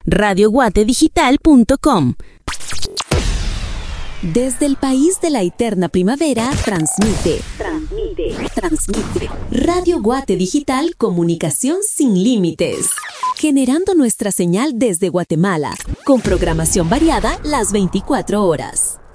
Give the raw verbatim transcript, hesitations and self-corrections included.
radio guate digital punto com. Desde el país de la eterna primavera, transmite, transmite, transmite. Radio Guate Digital, comunicación sin límites. Generando nuestra señal desde Guatemala, con programación variada las veinticuatro horas.